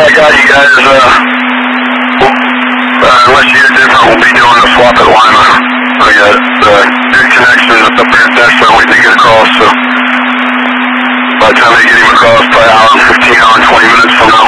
got you guys. Unless you get different, we'll be doing a swap at Lima. I got good connections up here at that so we can get across. So by the time they get him across, probably an hour and 15, hour and 20 minutes from now.